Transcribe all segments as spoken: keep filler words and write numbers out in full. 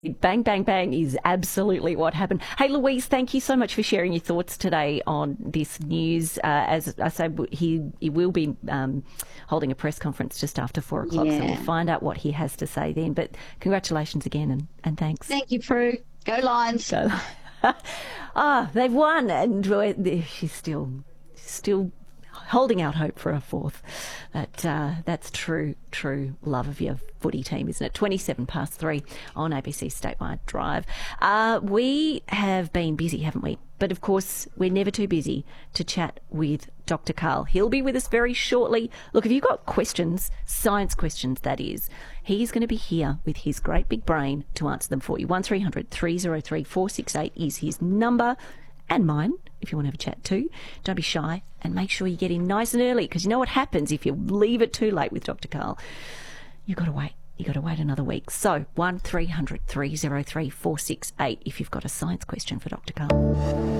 Bang, bang, bang is absolutely what happened. Hey, Louise, thank you so much for sharing your thoughts today on this news. Uh, as I say, he, he will be um, holding a press conference just after four o'clock, yeah. so we'll find out what he has to say then. But congratulations again, and, and thanks. Thank you, Prue. Go Lions. Go. Ah, they've won, and she's still, still holding out hope for a fourth. But uh, that's true, true love of your footy team, isn't it? twenty-seven past three on A B C Statewide Drive. Uh, we have been busy, haven't we? But of course, we're never too busy to chat with Doctor Karl. He'll be with us very shortly. Look, if you've got questions, science questions that is, he's going to be here with his great big brain to answer them for you. one three hundred three oh three four six eight is his number, and mine, if you want to have a chat too. Don't be shy, and make sure you get in nice and early, because you know what happens if you leave it too late with Doctor Karl. You've got to wait. You've got to wait another week. So, one three hundred three oh three four six eight if you've got a science question for Doctor Karl.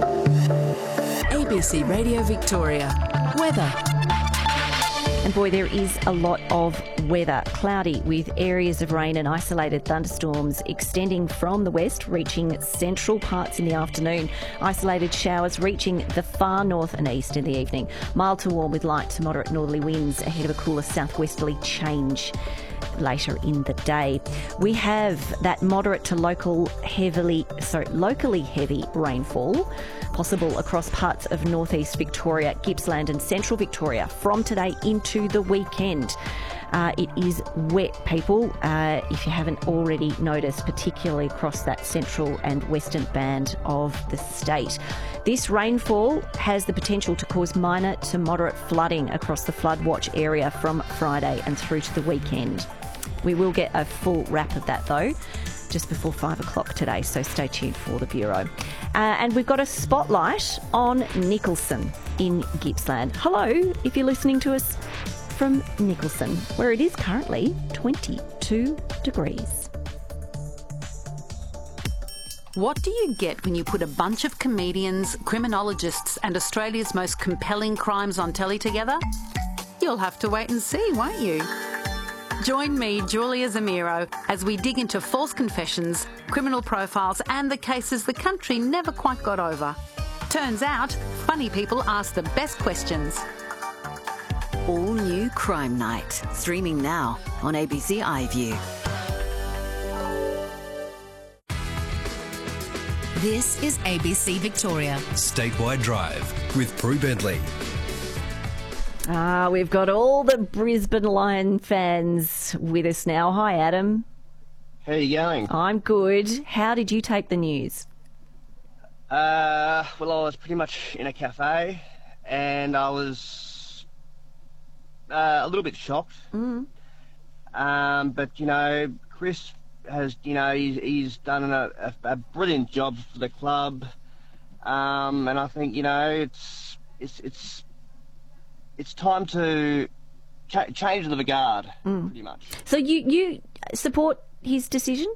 A B C Radio Victoria. Weather. And boy, there is a lot of weather. Cloudy with areas of rain and isolated thunderstorms extending from the west, reaching central parts in the afternoon. Isolated showers reaching the far north and east in the evening. Mild to warm with light to moderate northerly winds ahead of a cooler southwesterly change later in the day. We have that moderate to local heavily, sorry, locally heavy rainfall possible across parts of northeast Victoria, Gippsland and central Victoria from today into the weekend. Uh, it is wet, people, uh, if you haven't already noticed, particularly across that central and western band of the state. This rainfall has the potential to cause minor to moderate flooding across the flood watch area from Friday and through to the weekend. We will get a full wrap of that, though, just before five o'clock today, so stay tuned for the Bureau. Uh, and we've got a spotlight on Nicholson in Gippsland. Hello, if you're listening to us from Nicholson, where it is currently twenty-two degrees. What do you get when you put a bunch of comedians, criminologists and Australia's most compelling crimes on telly together? You'll have to wait and see, won't you? Join me, Julia Zamiro, as we dig into false confessions, criminal profiles and the cases the country never quite got over. Turns out, funny people ask the best questions. All new Crime Night, streaming now on A B C iView. This is A B C Victoria. Statewide Drive with Prue Bentley. Ah, we've got all the Brisbane Lion fans with us now. Hi, Adam. How are you going? I'm good. How did you take the news? Uh, well, I was pretty much in a cafe, and I was uh, a little bit shocked. Mm. Um, but, you know, Chris has, you know, he's, he's done a, a, a brilliant job for the club. Um, and I think, you know, it's it's it's it's time to cha- change the guard, mm. pretty much. So you you support his decision?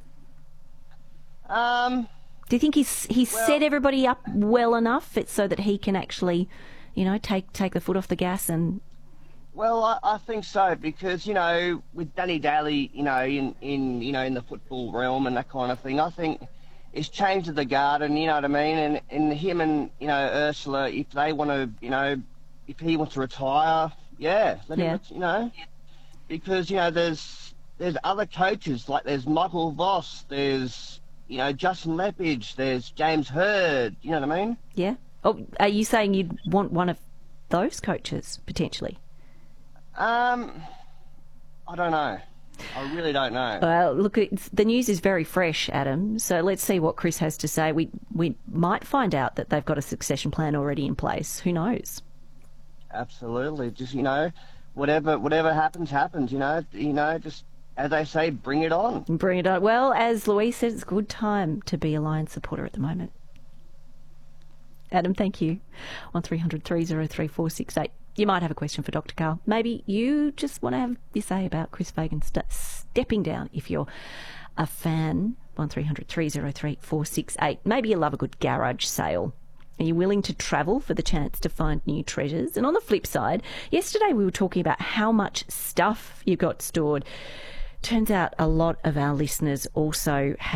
Um, Do you think he's he's well, set everybody up well enough so that he can actually, you know, take take the foot off the gas and? Well, I, I think so, because, you know, with Danny Daly, you know, in, in you know in the football realm and that kind of thing, I think it's changed the guard, and you know what I mean. And, and him and you know Ursula, if they want to, you know, if he wants to retire, yeah, let yeah. him, you know, because you know there's there's other coaches, like there's Michael Voss, there's you know Justin Leppage, there's James Hird, you know what I mean? Yeah. Oh, are you saying you'd want one of those coaches potentially? Um, I don't know. I really don't know. Well, look, it's, the news is very fresh, Adam. So let's see what Chris has to say. We we might find out that they've got a succession plan already in place. Who knows? Absolutely. Just you know, whatever whatever happens, happens. You know, you know, just as they say, bring it on. Bring it on. Well, as Louise said, it's a good time to be a Lions supporter at the moment. Adam, thank you. one three hundred three oh three four six eight. You might have a question for Doctor Karl. Maybe you just want to have your say about Chris Fagan st- stepping down if you're a fan. one three hundred three oh three four six eight. Maybe you love a good garage sale. Are you willing to travel for the chance to find new treasures? And on the flip side, yesterday we were talking about how much stuff you've got stored. Turns out a lot of our listeners also have